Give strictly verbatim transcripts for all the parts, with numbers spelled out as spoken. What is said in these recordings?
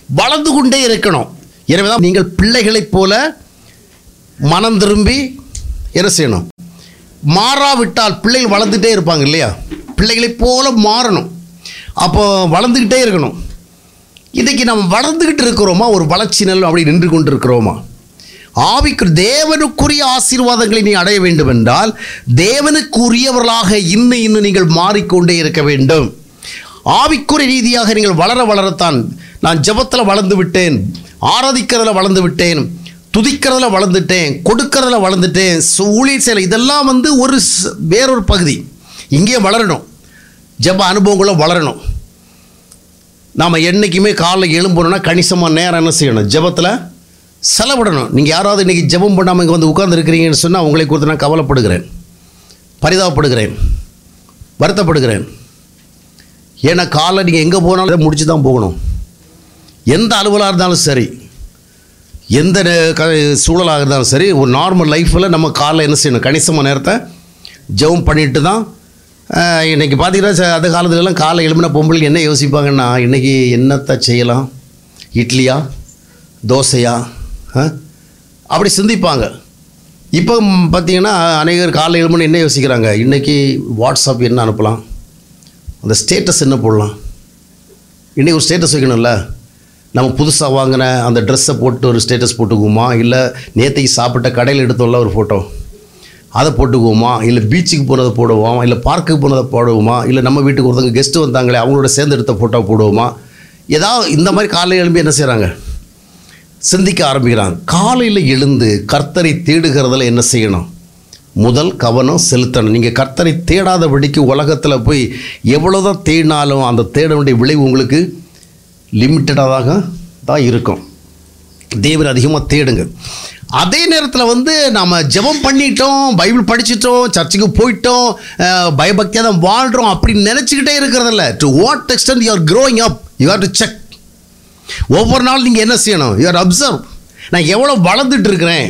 வளர்ந்து கொண்டே இருக்கணும். எனவே தான் நீங்கள் பிள்ளைகளைப் போல மனம் திரும்பி என்ன செய்யணும்? மாறாவிட்டால் பிள்ளைகள் வளர்ந்துட்டே இருப்பாங்க இல்லையா? பிள்ளைகளைப் போல மாறணும். அப்போ வளர்ந்துக்கிட்டே இருக்கணும். இன்றைக்கி நம்ம வளர்ந்துக்கிட்டு இருக்கிறோமா? ஒரு வளர்ச்சி நல்ல அப்படி நின்று கொண்டு இருக்கிறோமா? ஆவிக்கு தேவனுக்குரிய ஆசீர்வாதங்களை நீ அடைய வேண்டும் என்றால் தேவனுக்குரியவர்களாக இன்னும் இன்னும் நீங்கள் மாறிக்கொண்டே இருக்க வேண்டும். ஆவிக்குரிய ரீதியாக நீங்கள் வளர வளரத்தான். நான் ஜெபத்தில் வளர்ந்து விட்டேன், ஆராதிக்கிறதுல வளர்ந்து விட்டேன், துதிக்கிறதுல வளர்ந்துட்டேன், கொடுக்கறதுல வளர்ந்துட்டேன், ஊழியர் செயல், இதெல்லாம் வந்து ஒரு வேறொரு பகுதி. இங்கே வளரணும், ஜெப அனுபவங்களும் வளரணும். நாம் என்றைக்குமே காலைல எழும்பணுன்னா கணிசமாக நேரம் என்ன செய்யணும்? ஜெபத்தில் செலவிடணும். நீங்கள் யாராவது இன்றைக்கி ஜெபம் பண்ணாமல் இங்கே வந்து உட்கார்ந்து இருக்கிறீங்கன்னு சொன்னால் உங்களை குறித்து நான் கவலைப்படுகிறேன், பரிதாபப்படுகிறேன், வருத்தப்படுகிறேன். ஏன்னா காலை நீங்கள் எங்கே போனாலும் முடிச்சு தான் போகணும். எந்த அலுவலாக இருந்தாலும் சரி, எந்த சூழலாக இருந்தாலும் சரி, ஒரு நார்மல் லைஃப்பில் நம்ம காலைல என்ன செய்யணும்? கணிசமாக நேரத்தை ஜெபம் பண்ணிட்டு தான். இன்றைக்கி பார்த்தீங்கன்னா அந்த காலத்துலலாம் காலை எழுப்பின பொம்பளைக்கு என்ன யோசிப்பாங்கன்னா, இன்றைக்கி என்னத்தை செய்யலாம்? இட்லியா தோசையா அப்படி சிந்திப்பாங்க. இப்போ பார்த்தீங்கன்னா அநேகர் காலை எழுப்புன்னு என்ன யோசிக்கிறாங்க? இன்றைக்கி வாட்ஸ்அப் என்ன அனுப்பலாம், அந்த ஸ்டேட்டஸ் என்ன போடலாம். இன்றைக்கி ஒரு ஸ்டேட்டஸ் வைக்கணும்ல. நம்ம புதுசாக வாங்கின அந்த ட்ரெஸ்ஸை போட்டு ஒரு ஸ்டேட்டஸ் போட்டுக்குவோமா, இல்லை நேற்றைக்கு சாப்பிட்ட கடையில் எடுத்தோம்ல ஒரு ஃபோட்டோ அதை போட்டுக்குவோமா, இல்லை பீச்சுக்கு போனதை போடுவோமா, இல்லை பார்க்குக்கு போனதை போடுவோமா, இல்லை நம்ம வீட்டுக்கு ஒருத்தவங்க கெஸ்ட்டு வந்தாங்களே அவங்களோட சேர்ந்து எடுத்த ஃபோட்டோ போடுவோமா, ஏதாவது இந்த மாதிரி காலையில் எழும்பி என்ன செய்கிறாங்க? சிந்திக்க ஆரம்பிக்கிறாங்க. காலையில் எழுந்து கர்த்தரை தேடுகிறதுல என்ன செய்யணும்? முதல் கவனம் செலுத்தணும். நீங்கள் கர்த்தரை தேடாதபடிக்கு உலகத்தில் போய் எவ்வளோதான் தேடினாலும் அந்த தேடனுடைய விளைவு உங்களுக்கு லிமிட்டடாக தான் இருக்கும். தேவனை அதிகமாக தேடுங்க. அதே நேரத்தில் வந்து நம்ம ஜெபம் பண்ணிட்டோம், பைபிள் படிச்சிட்டோம், சர்ச்சுக்கு போயிட்டோம், பயபக்தியாக தான் வாழ்கிறோம் அப்படின்னு நினச்சிக்கிட்டே இருக்கிறதில்ல. To what extend you are growing up, you have to check. ஒவ்வொரு நாள் நீங்கள் என்ன செய்யணும்? You are observe. நான் எவ்வளோ வளர்ந்துட்டு இருக்கிறேன்.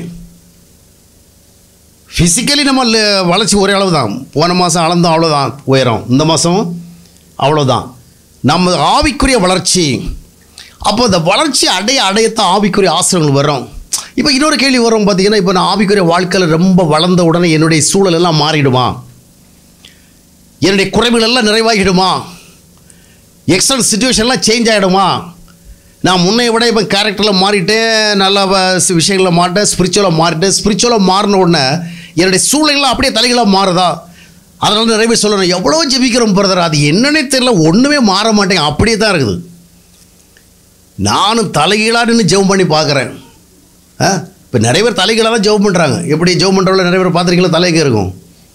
ஃபிசிக்கலி நம்ம வளர்ச்சி ஒரே அளவு தான். போன மாதம் அளந்தோம் அவ்வளோதான் உயரம், இந்த மாதமும் அவ்வளோதான். நம்ம ஆவிக்குரிய வளர்ச்சி. அப்போ இந்த வளர்ச்சி அடைய அடையத்தான் ஆவிக்குரிய ஆசிரியர்கள் வரும். இப்போ இன்னொரு கேள்வி வரும் பார்த்தீங்கன்னா, இப்போ நான் ஆவிக்குரிய வாழ்க்கையில் ரொம்ப வளர்ந்த உடனே என்னுடைய சூழல் எல்லாம் மாறிடுமா? என்னுடைய குறைவுகள் எல்லாம் நிறைவாகிடுமா? External சிச்சுவேஷன்லாம் change ஆகிடுமா? நான் முன்னை விட இப்போ கேரக்டரில் மாறிட்டேன், நல்ல விஷயங்களில் மாறிட்டேன், ஸ்பிரிச்சுவலாக மாறிட்டேன். ஸ்பிரிச்சுவலாக மாறின உடனே என்னுடைய சூழ்நிலைலாம் அப்படியே தலைகளாக மாறுதா? அதனால நிறைய பேர் சொல்லணும், எவ்வளோ ஜெபிக்கிறோம் பிரதர், அது என்னன்னே தெரியல, ஒன்றுமே மாற மாட்டேங்க, அப்படியே தான் இருக்குது. நானும் தலைகீழான்னு ஜெபம் பண்ணி பார்க்குறேன். ஆ இப்போ நிறைய பேர் தலைகீழாக தான் ஜெபம் பண்ணுறாங்க. எப்படி ஜெபம் பண்ணுறவங்கள நிறைய பேர் பார்த்துருக்கீங்களா? தலைக்கு இருக்கும்,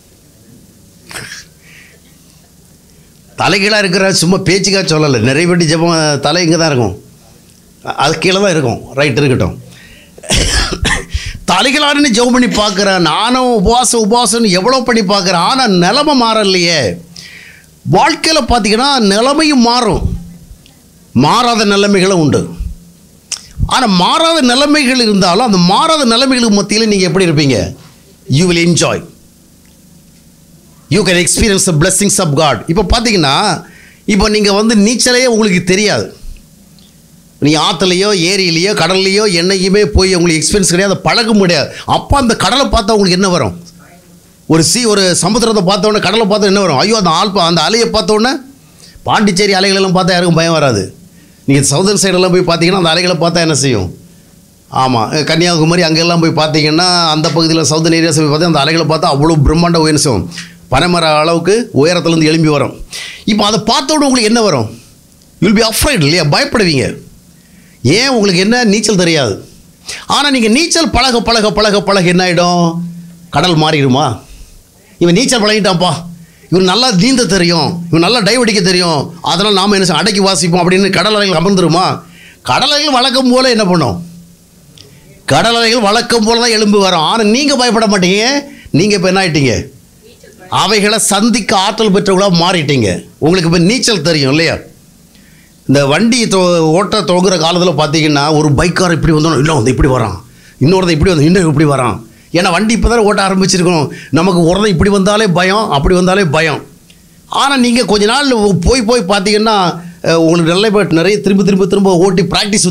தலைகீழாக இருக்கிற சும்மா பேச்சுக்காக சொல்லலை. நிறைய பேர் ஜெபம் தலை இங்கே தான் இருக்கும், அது கீழே தான் இருக்கும். ரைட், இருக்கட்டும். தலைகளான்னு ஜெபம் பண்ணி பார்க்குறேன். நானும் உபவாசம் உபவாசம்னு எவ்வளோ பண்ணி பார்க்குறேன். ஆனால் நிலைமை மாறலையே. வாழ்க்கையில் பார்த்தீங்கன்னா நிலைமையும் மாறும், மாறாத நிலைமைகளும் உண்டு. ஆனால் மாறாத நிலைமைகள் இருந்தாலும் அந்த மாறாத நிலைமைகளுக்கு மத்தியில் நீங்கள் எப்படி இருப்பீங்க? You will enjoy, you can experience the blessings of God. இப்போ பார்த்தீங்கன்னா இப்போ நீங்கள் வந்து நீச்சலையே உங்களுக்கு தெரியாது. நீங்கள் ஆற்றுலையோ ஏரியிலையோ கடல்லையோ என்னைக்குமே போய் உங்களுக்கு எக்ஸ்பீரியன்ஸ் கிடையாது, பழக முடியாது. அப்போ அந்த கடலை பார்த்தா உங்களுக்கு என்ன வரும்? ஒரு சி ஒரு சமுத்திரத்தை பார்த்தோன்னே, கடலை பார்த்தா என்ன வரும்? ஐயோ அந்த ஆள் அந்த அலையை பார்த்தோன்னே, பாண்டிச்சேரி அலைகளெல்லாம் பார்த்தா யாருக்கும் பயம் வராது. நீங்கள் சவுதர்ன் சைடெல்லாம் போய் பார்த்தீங்கன்னா அந்த அலைகளை பார்த்தா என்ன செய்யும்? ஆமாம், கன்னியாகுமரி அங்கெல்லாம் போய் பார்த்தீங்கன்னா அந்த பகுதியில் சவுதர்ன் ஏரியாஸ் போய் பார்த்தா அந்த அலைகளை பார்த்தா அவ்வளோ பிரம்மாண்ட உயர்ந்தும் பனைமர அளவுக்கு உயரத்துலேருந்து எழும்பி வரும். இப்போ அதை பார்த்தோட உங்களுக்கு என்ன வரும்? யூல் பி அஃப்ரைட் இல்லையா? பயப்படுவீங்க. ஏன்? உங்களுக்கு என்ன? நீச்சல் தெரியாது. ஆனால் நீங்கள் நீச்சல் பழக பழக பழக பழக என்ன ஆகிடும்? கடல் மாறிடுமா? இவன் நீச்சல் பழகிட்டான்ப்பா, இவன் நல்லா நீந்த தெரியும், இவன் நல்லா டைவ் அடிக்க தெரியும், அதனால் நாம் என்ன அடக்கி வாசிப்போம் அப்படின்னு கடல் அலைகள் அமர்ந்துருமா? கடல் அலைகள் வழக்கம் போல் என்ன பண்ணும்? கடல் அலைகள் வழக்கம் போல் தான் எழும்பி வரும். ஆனால் நீங்கள் பயப்பட மாட்டீங்க. நீங்கள் இப்போ என்ன ஆகிட்டீங்க? அவைகளை சந்திக்க ஆற்றல் பெற்றவங்களாக மாறிட்டீங்க. உங்களுக்கு இப்போ நீச்சல் தெரியும் இல்லையா? இந்த வண்டி தோ ஓட்ட தொங்குற காலத்தில் பார்த்தீங்கன்னா ஒரு பைக்கார் இப்படி வந்தோம், இன்னும் வந்து இப்படி வரான், இன்னொருத்த இப்படி வந்து இன்னும் இப்படி வரான். ஏன்னா வண்டி இப்போ தான் ஓட்ட ஆரம்பிச்சிருக்கணும். நமக்கு ஒருத்தன் இப்படி வந்தாலே பயம், அப்படி வந்தாலே பயம். ஆனால் நீங்கள் கொஞ்ச நாள் போய் போய் பார்த்தீங்கன்னா உங்களுக்கு நல்ல நிறைய திரும்ப திரும்ப திரும்ப ஓட்டி ப்ராக்டிஸ்